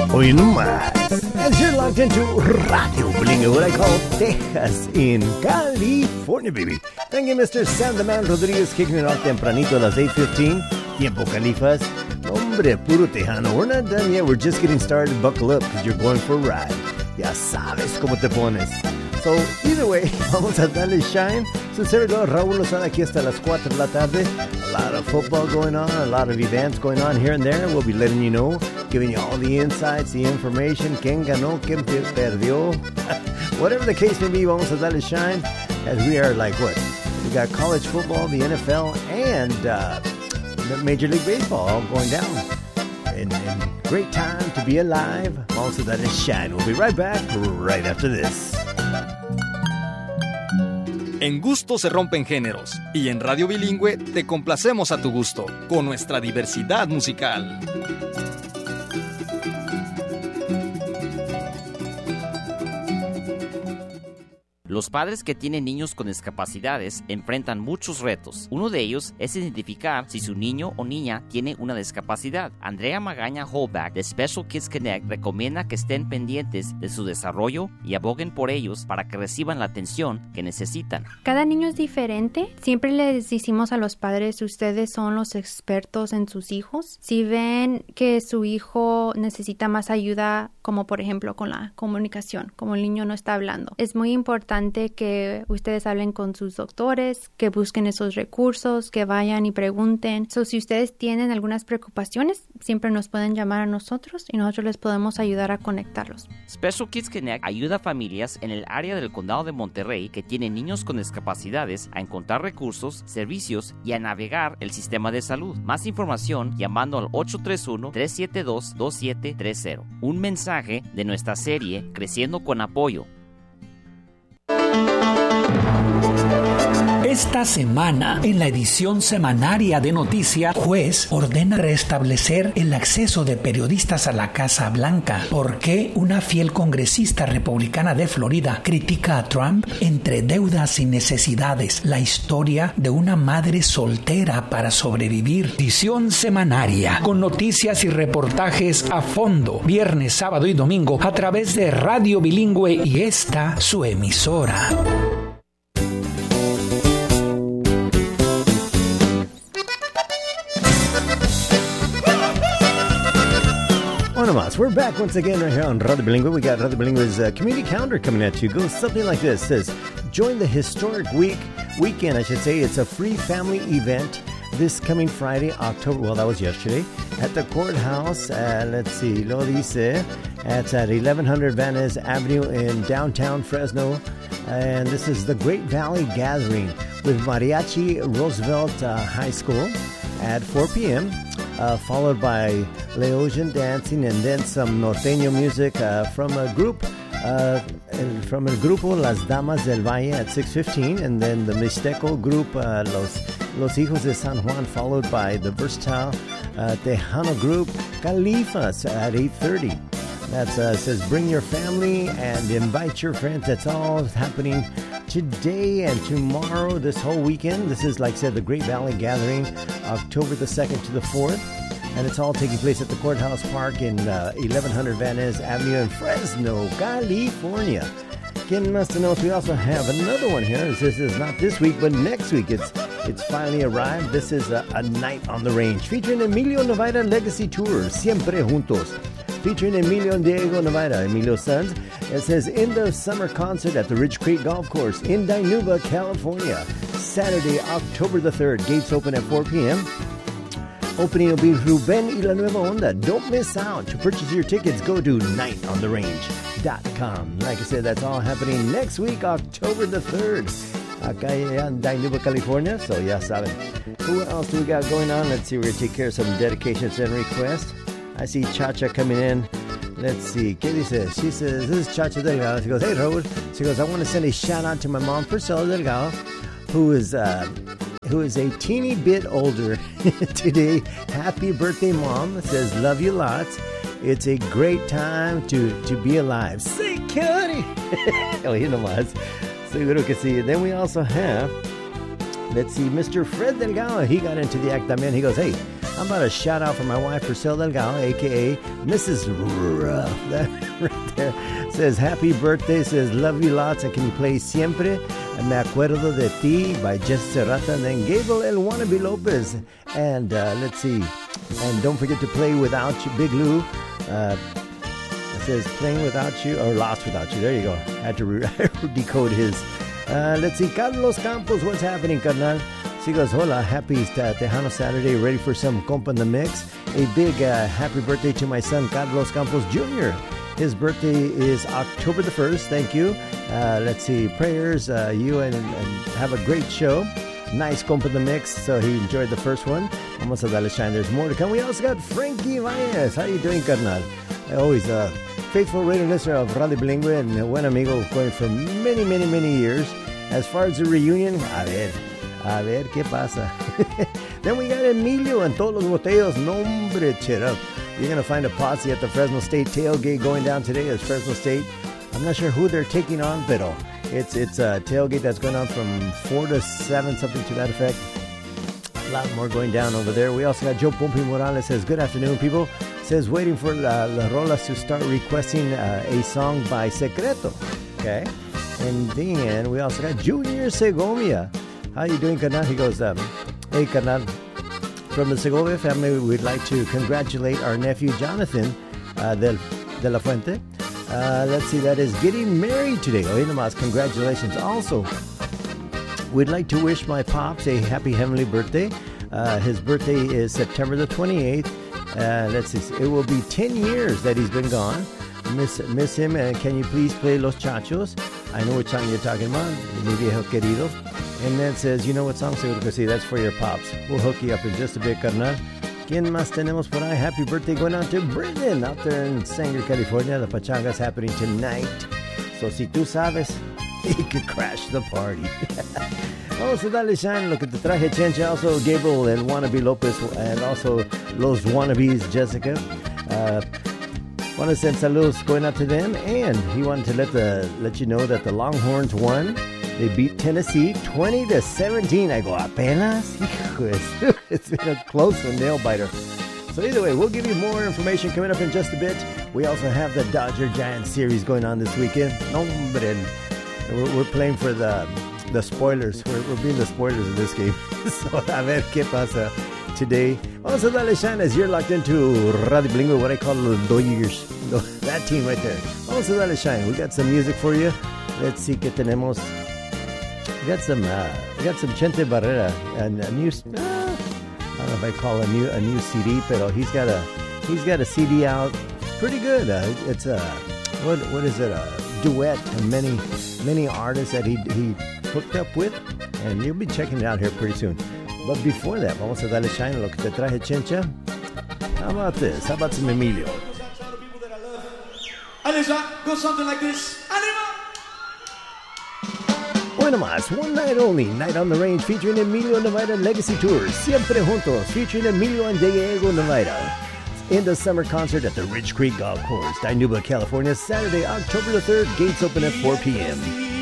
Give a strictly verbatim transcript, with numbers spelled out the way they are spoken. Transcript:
Hoy nomás. As you're locked into Radio Bilingüe, what I call Texas in California, baby. Thank you, Mister Sam the Man Rodriguez, kicking it off tempranito a las eight fifteen. Tiempo Califas. Hombre, puro tejano. We're not done yet. We're just getting started. Buckle up, because you're going for a ride. Ya sabes cómo te pones. So, either way, vamos a darle shine. Su servidor Raúl Lozada aquí hasta las cuatro de la tarde. A lot of football going on, a lot of events going on here and there. We'll be letting you know, giving you all the insights, the information, quién ganó, quién perdió. Whatever the case may be, vamos a darle shine. As we are like, what? We got college football, the N F L, and uh, the Major League Baseball all going down. And, and great time to be alive. Vamos a darle shine. We'll be right back right after this. En gusto se rompen géneros, y en Radio Bilingüe te complacemos a tu gusto, con nuestra diversidad musical. Los padres que tienen niños con discapacidades enfrentan muchos retos. Uno de ellos es identificar si su niño o niña tiene una discapacidad. Andrea Magaña Holback de Special Kids Connect recomienda que estén pendientes de su desarrollo y aboguen por ellos para que reciban la atención que necesitan. Cada niño es diferente. Siempre les decimos a los padres, ustedes son los expertos en sus hijos. Si ven que su hijo necesita más ayuda, como por ejemplo con la comunicación, como el niño no está hablando, es muy importante que ustedes hablen con sus doctores, que busquen esos recursos, que vayan y pregunten. So, si ustedes tienen algunas preocupaciones, siempre nos pueden llamar a nosotros y nosotros les podemos ayudar a conectarlos. Special Kids Connect ayuda a familias en el área del condado de Monterrey que tienen niños con discapacidades a encontrar recursos, servicios y a navegar el sistema de salud. Más información llamando al ocho tres uno, tres siete dos, dos siete tres cero. Un mensaje de nuestra serie Creciendo con Apoyo. Esta semana, en la edición semanaria de Noticias, juez ordena restablecer el acceso de periodistas a la Casa Blanca. ¿Por qué una fiel congresista republicana de Florida critica a Trump? Entre deudas y necesidades, la historia de una madre soltera para sobrevivir. Edición semanaria, con noticias y reportajes a fondo, viernes, sábado y domingo, a través de Radio Bilingüe y esta, su emisora. We're back once again right here on Radio Bilingüe. We got Radio Bilingüe's uh, community calendar coming at you. Goes something like this. It says, join the historic week, weekend, I should say. It's a free family event this coming Friday, October, well, that was yesterday, at the courthouse. Uh, let's see, lo dice, it's at eleven hundred Van Ness Avenue in downtown Fresno. And this is the Great Valley Gathering with Mariachi Roosevelt uh, High School at four p.m., Uh, followed by Laotian dancing and then some norteño music uh, from a group, uh, from el grupo Las Damas del Valle at six fifteen, and then the Mixteco group, uh, Los, Los Hijos de San Juan, followed by the versatile uh, Tejano group, Califas at eight thirty. That uh, says bring your family and invite your friends. That's all happening today and tomorrow, this whole weekend. This is, like I said, the Great Valley Gathering, October the second to the fourth. And it's all taking place at the Courthouse Park in uh, eleven hundred Van Ness Avenue in Fresno, California. Getting us to know, we also have another one here. This is not this week, but next week. It's it's finally arrived. This is a, a night on the range featuring Emilio Nevada Legacy Tour, Siempre Juntos. Featuring Emilio and Diego Nevada, Emilio's sons. It says, in the summer concert at the Ridge Creek Golf Course in Dinuba, California. Saturday, October the third. Gates open at four p.m. Opening will be Ruben y la Nueva Onda. Don't miss out. To purchase your tickets, go to night on the range dot com. Like I said, that's all happening next week, October the third. Acá en Dinuba, California. So, ya saben. Who else do we got going on? Let's see. We're going to take care of some dedications and requests. I see Chacha coming in. Let's see. ¿Qué dice? She says, this is Chacha Delgado. She goes, hey, Raúl. She goes, I want to send a shout out to my mom, Priscilla Delgado, who is uh, who is a teeny bit older today. Happy birthday, Mom. It says, love you lots. It's a great time to, to be alive. Security. Oh, you know más. Seguro que sí. Then we also have, let's see, Mister Fred Delgado. He got into the act también. He goes, hey, How about a shout out for my wife, Priscilla Delgado, a k a. Missus Ruff. That right there says, happy birthday, says, love you lots, and can you play Siempre Me Acuerdo de Ti by Jesse Serrata, and then Gable El Wannabe Lopez. And uh, let's see. And don't forget to play Without You, Big Lou. Uh, it says, playing without you, or lost without you. There you go. I had to re- decode his. Uh, let's see. Carlos Campos, what's happening, carnal? He goes, hola, happy Tejano Saturday, ready for some compa in the mix. A big uh, happy birthday to my son, Carlos Campos Junior His birthday is October the first. Thank you. Uh, let's see, prayers, uh, you, and, and have a great show. Nice compa in the mix, so he enjoyed the first one. Vamos a darle shine. There's more to come. We also got Frankie Valles. How you doing, carnal? Always a faithful radio listener of Radio Bilingüe and a buen amigo going for many, many, many years. As far as the reunion, a ver. A ver qué pasa. Then we got Emilio and todos los botellos. Nombre, cheer up. You're going to find a posse at the Fresno State tailgate going down today at Fresno State. I'm not sure who they're taking on, pero it's it's a tailgate that's going on from four to seven, something to that effect. A lot more going down over there. We also got Joe Pompi Morales says, good afternoon, people. Says, waiting for La, La Rolas to start requesting uh, a song by Secreto. Okay. And then we also got Junior Segovia. How you doing, carnal? He goes, um, hey, carnal. From the Segovia family, we'd like to congratulate our nephew, Jonathan uh, del, de la Fuente. Uh, let's see, that is getting married today. Oye, nomás, congratulations. Also, we'd like to wish my pops a happy heavenly birthday. Uh, his birthday is September the twenty-eighth. Uh, let's see, it will be ten years that he's been gone. Miss, miss him, and can you please play Los Chachos? I know which song you're talking about, Mi Viejo Querido. And then it says, you know what song? Seguro que sí, that's for your pops. We'll hook you up in just a bit, carnal. ¿Quién más tenemos por ahí? Happy birthday going out to Brendan out there in Sanger, California. The Pachanga's happening tonight. So si tú sabes, you could crash the party. Vamos a darle shine. Look at the traje chencha. Also Gable and Wannabe Lopez, and also Los Wannabes, Jessica. Uh, want to send saludos going out to them. And he wanted to let the let you know that the Longhorns won. They beat Tennessee twenty to seventeen. I go, apenas? It's been a close one, nail biter. So either way, we'll give you more information coming up in just a bit. We also have the Dodger Giants series going on this weekend. No, but we're, we're playing for the the spoilers. We're, we're being the spoilers in this game. So a ver qué pasa today. Vamos a darle shine as you're locked into Radio Bilingüe, what I call the Dodgers. That team right there. Vamos a darle shine. We got some music for you. Let's see qué tenemos. We got some, uh, we got some Chente Barrera, and a new, uh, I don't know if I call a new a new C D, but he's got a he's got a C D out, pretty good. Uh, it's a what what is it? A duet of many many artists that he he hooked up with, and you'll be checking it out here pretty soon. But before that, vamos a darle shine a lo que te traje, Chencha. How about this? How about some Emilio? Go something like this. Bueno más, one night only, Night on the Range featuring Emilio Nevada Legacy Tours, Siempre Juntos featuring Emilio and Diego Nevada. In the summer concert at the Rich Creek Golf Course, Dinuba, California, Saturday, October the third, gates open at four p.m.